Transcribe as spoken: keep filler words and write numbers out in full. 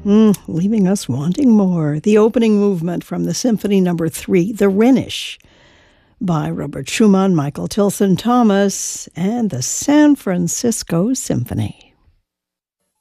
Mm, leaving us wanting more. The opening movement from the Symphony Number Three, The Rhenish, by Robert Schumann, Michael Tilson Thomas, and the San Francisco Symphony.